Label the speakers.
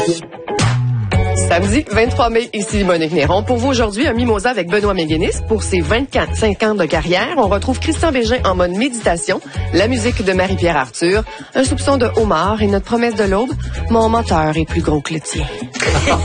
Speaker 1: Samedi 23 mai, ici Monique Néron. Pour vous aujourd'hui, un mimosa avec Benoît Méguénis. Pour ses 25 ans de carrière, on retrouve Christian Bégin en mode méditation, la musique de Marie-Pierre Arthur, un soupçon de homard et notre promesse de l'aube, mon menteur est plus gros que le tien.